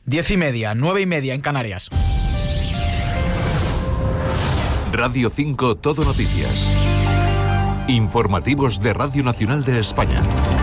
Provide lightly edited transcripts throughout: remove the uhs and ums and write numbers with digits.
10:30, 9:30 en Canarias. Radio 5 Todo Noticias. Informativos de Radio Nacional de España.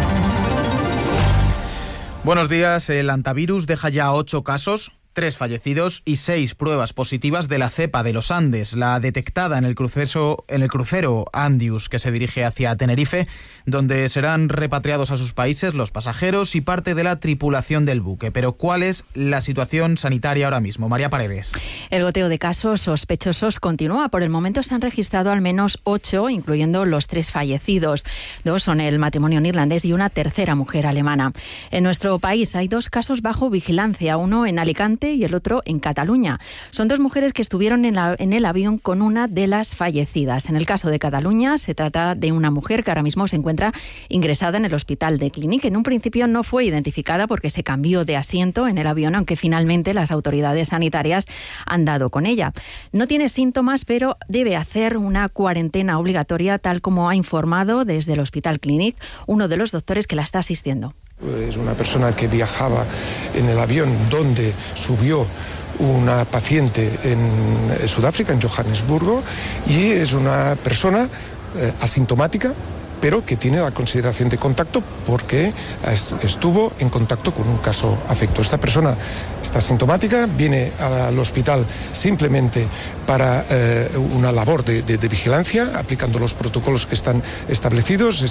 Buenos días. El hantavirus deja ya 8 casos, 3 fallecidos y 6 pruebas positivas de la cepa de los Andes, la detectada en el crucero Andius, que se dirige hacia Tenerife, donde serán repatriados a sus países los pasajeros y parte de la tripulación del buque. Pero ¿cuál es la situación sanitaria ahora mismo? María Paredes. El goteo de casos sospechosos continúa. Por el momento se han registrado al menos 8, incluyendo los 3 fallecidos. 2 son el matrimonio neerlandés y una tercera mujer alemana. En nuestro país hay 2 casos bajo vigilancia, uno en Alicante y el otro en Cataluña. Son 2 mujeres que estuvieron en el avión con una de las fallecidas. En el caso de Cataluña se trata de una mujer que ahora mismo se encuentra ingresada en el hospital de Clínic. En un principio no fue identificada porque se cambió de asiento en el avión, aunque finalmente las autoridades sanitarias han dado con ella. No tiene síntomas, pero debe hacer una cuarentena obligatoria, tal como ha informado desde el hospital Clínic uno de los doctores que la está asistiendo. Es una persona que viajaba en el avión donde subió una paciente en Sudáfrica, en Johannesburgo, y es una persona asintomática, pero que tiene la consideración de contacto porque estuvo en contacto con un caso afecto. Esta persona está asintomática, viene al hospital simplemente para una labor de vigilancia, aplicando los protocolos que están establecidos.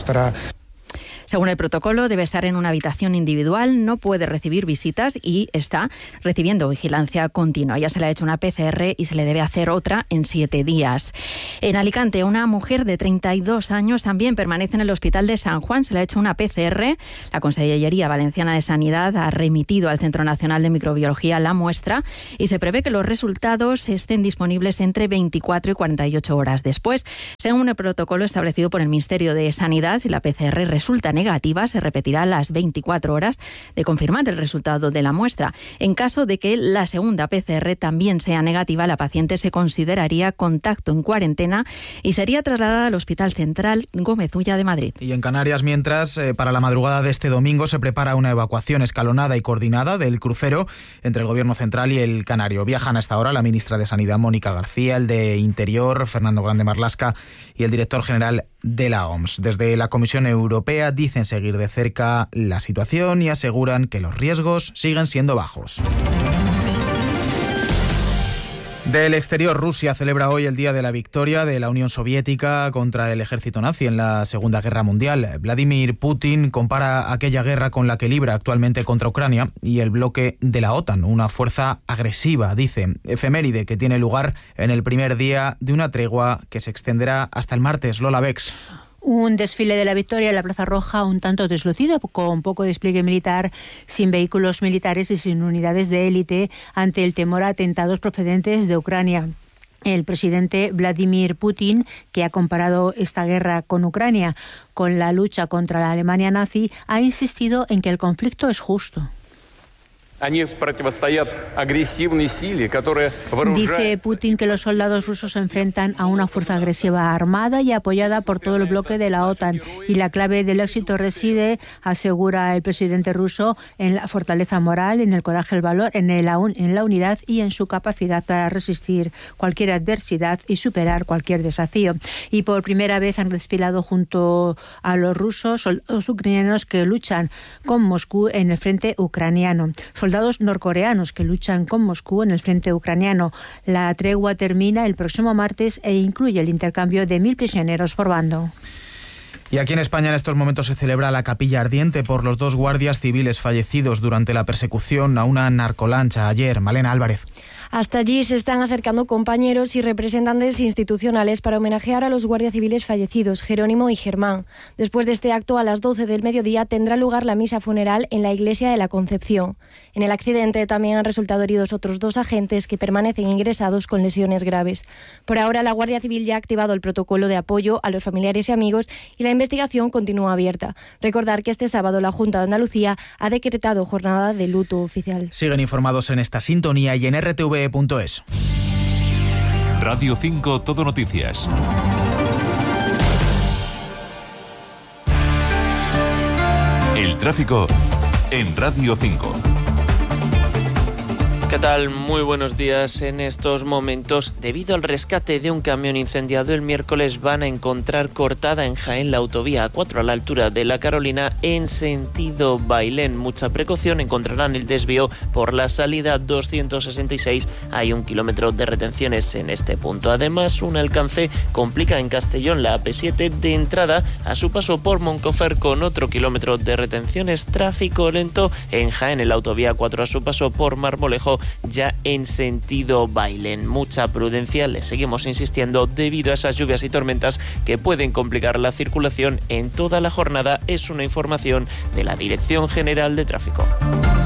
Según el protocolo, debe estar en una habitación individual, no puede recibir visitas y está recibiendo vigilancia continua. Ya se le ha hecho una PCR y se le debe hacer otra en 7 días. En Alicante, una mujer de 32 años también permanece en el hospital de San Juan. Se le ha hecho una PCR. La Consellería Valenciana de Sanidad ha remitido al Centro Nacional de Microbiología la muestra y se prevé que los resultados estén disponibles entre 24 y 48 horas después. Según el protocolo establecido por el Ministerio de Sanidad, si la PCR resulta negativa, se repetirá a las 24 horas de confirmar el resultado de la muestra. En caso de que la segunda PCR también sea negativa, la paciente se consideraría contacto en cuarentena y sería trasladada al Hospital Central Gómez Ulla de Madrid. Y en Canarias, mientras, para la madrugada de este domingo se prepara una evacuación escalonada y coordinada del crucero entre el Gobierno Central y el Canario. Viajan hasta ahora la ministra de Sanidad, Mónica García, el de Interior, Fernando Grande Marlaska, y el director general de la OMS. Desde la Comisión Europea dicen seguir de cerca la situación y aseguran que los riesgos siguen siendo bajos. Del exterior, Rusia celebra hoy el Día de la Victoria de la Unión Soviética contra el ejército nazi en la Segunda Guerra Mundial. Vladimir Putin compara aquella guerra con la que libra actualmente contra Ucrania y el bloque de la OTAN, una fuerza agresiva, dice. Efeméride que tiene lugar en el primer día de una tregua que se extenderá hasta el martes. Lola Bex. Un desfile de la victoria en la Plaza Roja un tanto deslucido, con poco despliegue militar, sin vehículos militares y sin unidades de élite ante el temor a atentados procedentes de Ucrania. El presidente Vladimir Putin, que ha comparado esta guerra con Ucrania con la lucha contra la Alemania nazi, ha insistido en que el conflicto es justo. Dice Putin que los soldados rusos se enfrentan a una fuerza agresiva armada y apoyada por todo el bloque de la OTAN. Y la clave del éxito reside, asegura el presidente ruso, en la fortaleza moral, en el coraje, el valor, en la unidad y en su capacidad para resistir cualquier adversidad y superar cualquier desafío. Y por primera vez han desfilado junto a los rusos soldados ucranianos que luchan con Moscú en el frente ucraniano. Soldados norcoreanos que luchan con Moscú en el frente ucraniano. La tregua termina el próximo martes e incluye el intercambio de 1.000 prisioneros por bando. Y aquí en España en estos momentos se celebra la capilla ardiente por los 2 guardias civiles fallecidos durante la persecución a una narcolancha ayer. Malena Álvarez. Hasta allí se están acercando compañeros y representantes institucionales para homenajear a los guardias civiles fallecidos, Jerónimo y Germán. Después de este acto, a las 12 del mediodía, tendrá lugar la misa funeral en la iglesia de la Concepción. En el accidente también han resultado heridos otros 2 agentes que permanecen ingresados con lesiones graves. Por ahora, la Guardia Civil ya ha activado el protocolo de apoyo a los familiares y amigos y la investigación continúa abierta. Recordar que este sábado la Junta de Andalucía ha decretado jornada de luto oficial. Siguen informados en esta sintonía y en RTV.es. Radio 5 Todo Noticias. El tráfico en Radio 5. ¿Qué tal? Muy buenos días. En estos momentos, debido al rescate de un camión incendiado el miércoles, van a encontrar cortada en Jaén la autovía A4 a la altura de La Carolina en sentido Bailén. Mucha precaución, encontrarán el desvío por la salida 266. Hay 1 kilómetro de retenciones en este punto. Además, un alcance complica en Castellón la AP7 de entrada a su paso por Moncofer con otro kilómetro de retenciones. Tráfico lento en Jaén en la autovía A4 a su paso por Marmolejo, ya en sentido Bailén. Mucha prudencia, les seguimos insistiendo, debido a esas lluvias y tormentas que pueden complicar la circulación en toda la jornada. Es una información de la Dirección General de Tráfico.